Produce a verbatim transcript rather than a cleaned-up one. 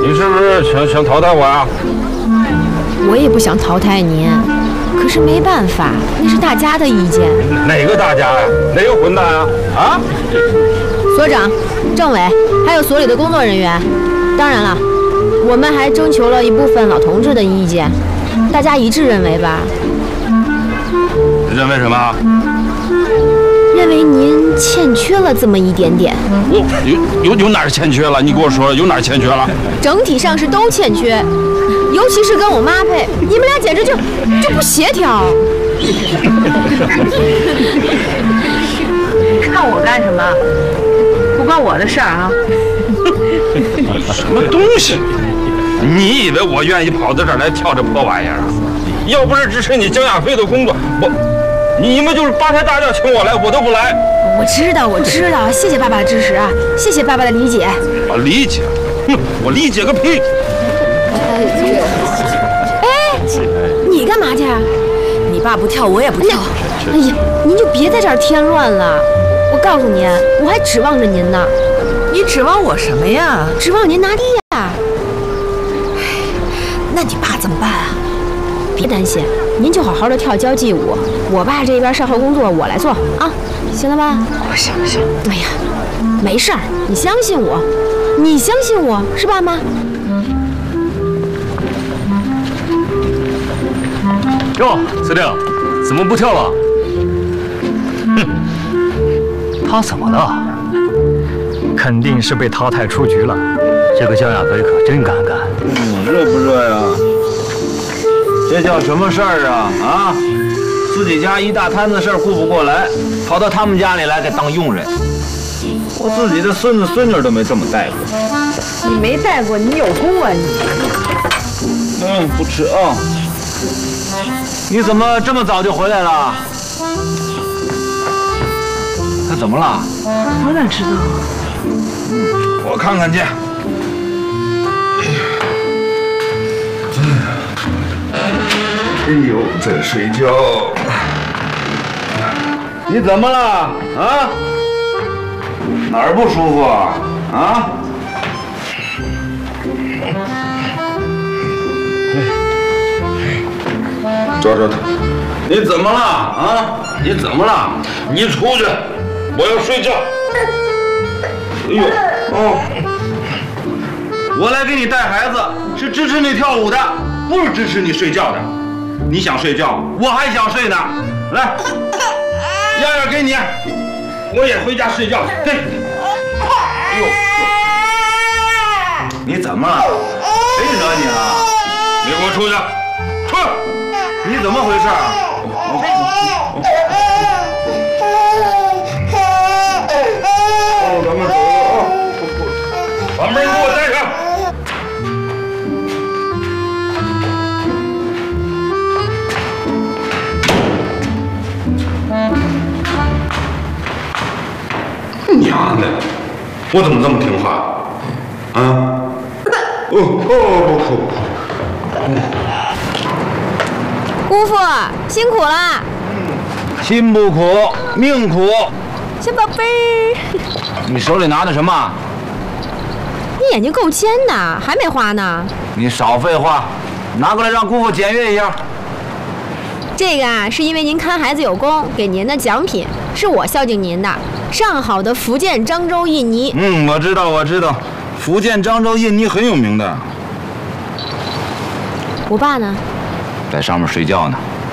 你是不是想想淘汰我呀？ 我也不想淘汰您，可是没办法，那是大家的意见。 哪个大家呀？哪个混蛋啊？啊！ 所长、政委，还有所里的工作人员，当然了，我们还征求了一部分老同志的意见，大家一致认为吧？ 认为什么？ 认为您欠缺了这么一点点。 我有有有哪儿欠缺了？你给我说有哪儿欠缺了？ 整体上是都欠缺，尤其是跟我妈配，你们俩简直就就不协调。 看我干什么？不关我的事儿啊！ 什么东西？你以为我愿意跑到这儿来跳这破玩意儿啊？要不是支持你江亚飞的工作，我你们就是八抬大轿请我来，我都不来。 我知道，我知道，谢谢爸爸的支持啊，谢谢爸爸的理解。 啊，理解？哼，我理解个屁！ 哎，你干嘛去啊？ 你爸不跳，我也不跳。 哎呀，您就别在这儿添乱了。我告诉您，我还指望着您呢。 你指望我什么呀？ 指望您拿第一呀。 那你爸怎么办啊？ 别担心，您就好好的跳交际舞，我爸这边善后工作我来做啊，行了吧？ 我行行。 哎呀，没事儿，你相信我，你相信我是吧，妈？ 哟，司令，怎么不跳了？哼，他怎么了？肯定是被淘汰出局了。这个江亚飞可真敢干。 嗯，热不热呀？这叫什么事儿啊？啊，自己家一大摊子事儿顾不过来，跑到他们家里来给当佣人。我自己的孙子孙女都没这么带过。 你没带过，你有功啊你。 嗯，不吃啊。你怎么这么早就回来了？他怎么了？ 我哪知道啊？ 我看看去。 哎呦，在睡觉。 你怎么了？啊？哪儿不舒服啊？啊？ 抓抓他！ 你怎么了？啊？你怎么了？ 你出去，我要睡觉。 哎呦，哦，我来给你带孩子，是支持你跳舞的，不是支持你睡觉的。你想睡觉，我还想睡呢。来，丫丫给你， 我也回家睡觉去。对。 哎呦，你怎么了？谁惹你了？ 你给我出去！出去！ 你怎么回事啊？ 哦，咱们走了啊！ 把门给我带上。 娘的，我怎么这么听话？啊？哦哦，不哭不哭。 姑父辛苦了。 心不苦，命苦。 小宝贝儿， 你手里拿的什么？ 你眼睛够尖的，还没花呢。 你少废话，拿过来让姑父检阅一下。 这个啊，是因为您看孩子有功，给您的奖品，是我孝敬您的。上好的福建漳州印泥。 嗯，我知道，我知道，福建漳州印泥很有名的。 我爸呢？ 在上面睡觉呢。